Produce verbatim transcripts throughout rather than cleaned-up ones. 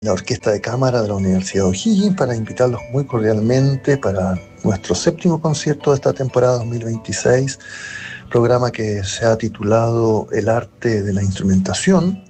la Orquesta de Cámara de la Universidad de O'Higgins para invitarlos muy cordialmente para nuestro séptimo concierto de esta temporada dos mil veintiséis, programa que se ha titulado El arte de la instrumentación,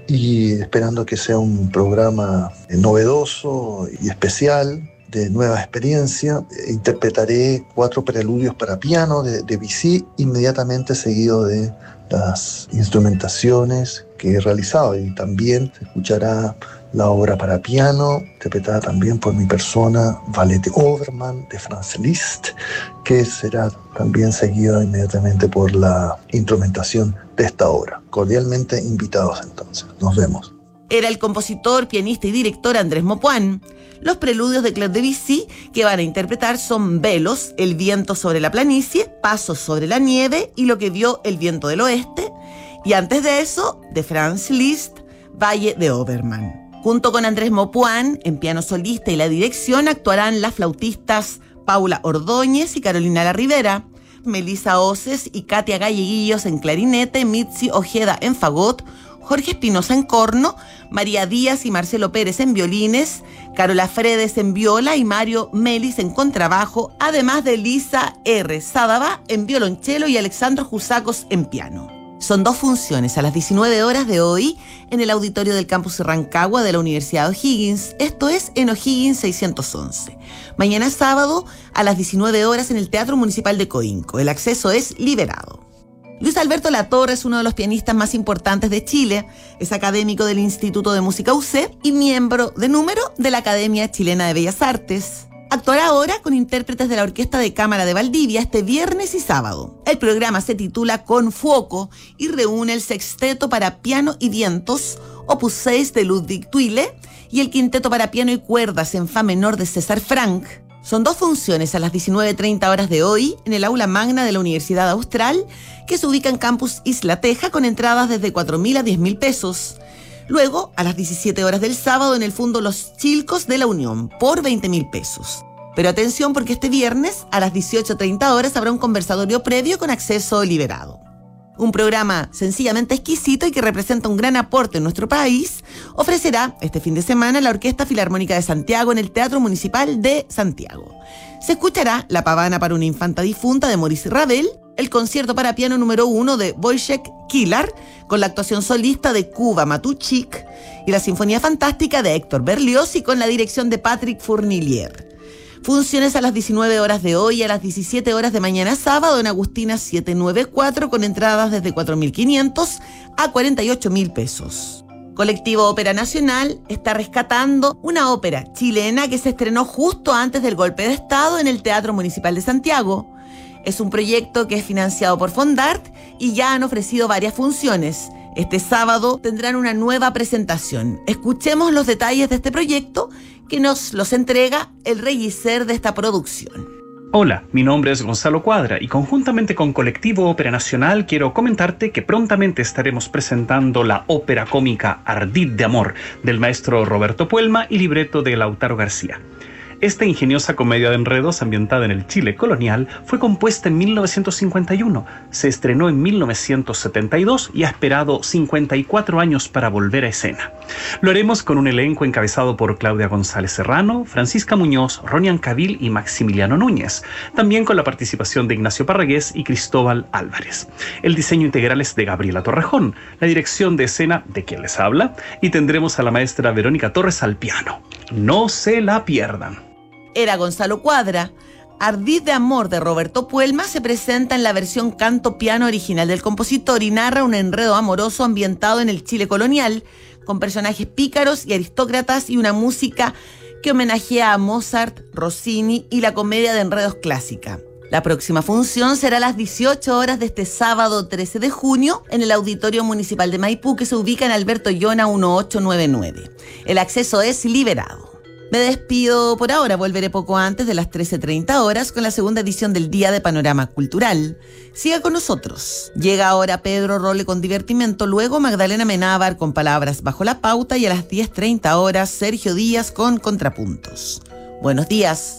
y esperando que sea un programa novedoso y especial, de nueva experiencia. Interpretaré cuatro preludios para piano de Debussy, inmediatamente seguido de las instrumentaciones que he realizado, y también se escuchará la obra para piano, interpretada también por mi persona, Ballet de Overman, de Franz Liszt, que será también seguida inmediatamente por la instrumentación de esta obra. Cordialmente invitados entonces. Nos vemos. Era el compositor, pianista y director Andrés Maupoin. Los preludios de Claude Debussy que van a interpretar son Velos, El viento sobre la planicie, Pasos sobre la nieve y Lo que vio el viento del oeste. Y antes de eso, de Franz Liszt, Valle de Overman. Junto con Andrés Maupoin, en piano solista y la dirección, actuarán las flautistas Paula Ordóñez y Carolina La Rivera, Melissa Oces y Katia Galleguillos en clarinete, Mitzi Ojeda en fagot, Jorge Espinosa en corno, María Díaz y Marcelo Pérez en violines, Carola Fredes en viola y Mario Melis en contrabajo, además de Lisa R. Sádava en violonchelo y Alexandro Jusacos en piano. Son dos funciones a las diecinueve horas de hoy en el auditorio del campus Rancagua de la Universidad de O'Higgins, esto es en O'Higgins seiscientos once. Mañana sábado a las diecinueve horas en el Teatro Municipal de Coinco. El acceso es liberado. Luis Alberto Latorre es uno de los pianistas más importantes de Chile, es académico del Instituto de Música U C E y miembro de número de la Academia Chilena de Bellas Artes. Actuará ahora con intérpretes de la Orquesta de Cámara de Valdivia este viernes y sábado. El programa se titula Con Fuoco y reúne el sexteto para piano y vientos, opus seis de Ludwig Thuile, y el quinteto para piano y cuerdas en fa menor de César Franck. Son dos funciones a las diecinueve treinta horas de hoy en el aula magna de la Universidad Austral, que se ubica en Campus Isla Teja, con entradas desde cuatro mil a diez mil pesos. Luego, a las diecisiete horas del sábado, en el Fundo Los Chilcos de la Unión, por veinte mil pesos. Pero atención, porque este viernes, a las dieciocho treinta horas, habrá un conversatorio previo con acceso liberado. Un programa sencillamente exquisito y que representa un gran aporte en nuestro país, ofrecerá este fin de semana la Orquesta Filarmónica de Santiago en el Teatro Municipal de Santiago. Se escuchará La pavana para una infanta difunta de Maurice Ravel, el concierto para piano número uno de Wojciech Kilar, con la actuación solista de Kuba Matuchik, y la Sinfonía Fantástica de Héctor Berlioz y con la dirección de Patrick Fournilier. Funciones a las diecinueve horas de hoy y a las diecisiete horas de mañana sábado en Agustina setecientos noventa y cuatro, con entradas desde cuatro mil quinientos a cuarenta y ocho mil pesos. Colectivo Ópera Nacional está rescatando una ópera chilena que se estrenó justo antes del golpe de Estado en el Teatro Municipal de Santiago. Es un proyecto que es financiado por Fondart y ya han ofrecido varias funciones. Este sábado tendrán una nueva presentación. Escuchemos los detalles de este proyecto que nos los entrega el regisser de esta producción. Hola, mi nombre es Gonzalo Cuadra y conjuntamente con Colectivo Ópera Nacional quiero comentarte que prontamente estaremos presentando la ópera cómica Ardid de Amor del maestro Roberto Puelma y libreto de Lautaro García. Esta ingeniosa comedia de enredos ambientada en el Chile colonial fue compuesta en mil novecientos cincuenta y uno, se estrenó en mil novecientos setenta y dos y ha esperado cincuenta y cuatro años para volver a escena. Lo haremos con un elenco encabezado por Claudia González Serrano, Francisca Muñoz, Ronian Cabil y Maximiliano Núñez, también con la participación de Ignacio Parragués y Cristóbal Álvarez. El diseño integral es de Gabriela Torrejón, la dirección de escena de quien les habla, y tendremos a la maestra Verónica Torres al piano. No se la pierdan. Era Gonzalo Cuadra. Ardid de Amor de Roberto Puelma se presenta en la versión canto-piano original del compositor y narra un enredo amoroso ambientado en el Chile colonial, con personajes pícaros y aristócratas y una música que homenajea a Mozart, Rossini y la comedia de enredos clásica. La próxima función será a las dieciocho horas de este sábado trece de junio en el Auditorio Municipal de Maipú, que se ubica en Alberto Llona dieciocho noventa y nueve. El acceso es liberado. Me despido por ahora, volveré poco antes de las trece treinta horas con la segunda edición del Día de Panorama Cultural. Siga con nosotros. Llega ahora Pedro Rolle con Divertimento, luego Magdalena Menábar con Palabras Bajo la Pauta y a las diez treinta horas Sergio Díaz con Contrapuntos. Buenos días.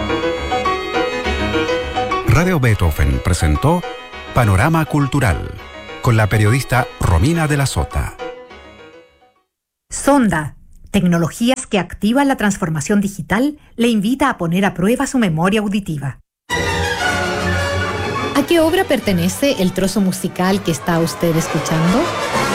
Radio Beethoven presentó Panorama Cultural con la periodista Romina de la Sota. Sonda. Tecnologías que activan la transformación digital le invita a poner a prueba su memoria auditiva. ¿A qué obra pertenece el trozo musical que está usted escuchando?